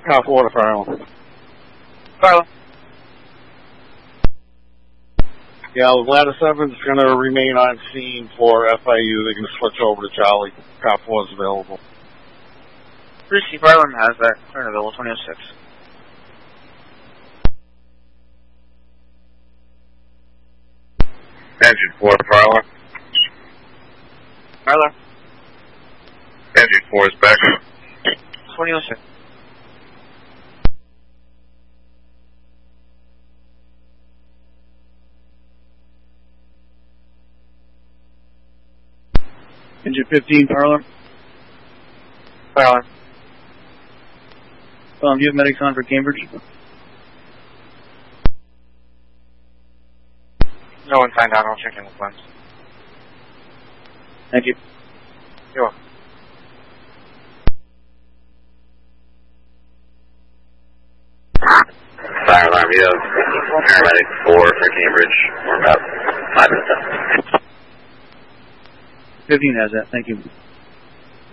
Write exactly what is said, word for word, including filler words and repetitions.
Half water fire alarm. Fire alarm. Yeah, Ladder seven is going to remain on scene for F I U. They're going to switch over to Charlie. Cop four is available. Receive fire alarm has that. Turn available twenty oh six. Engine four, fire alarm. Fire alarm. Engine four is back. twenty oh six. Engine fifteen, fire alarm. Fire alarm. Um, do you have medics on for Cambridge? No one signed out. I'll check in with ones. Thank you. You're welcome. Fire alarm, you have paramedic four for Cambridge. We're about five minutes out. fifteen has that, thank you.